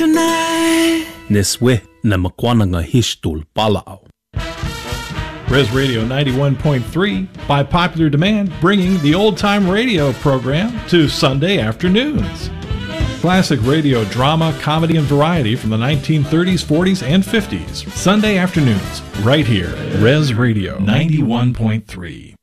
tonight. Neswe na makwananga hishtul palao. Res Radio 91.3, by popular demand, bringing the old-time radio program to Sunday afternoons. Classic radio drama, comedy, and variety from the 1930s, 40s, and 50s. Sunday afternoons, right here. Res Radio 91.3.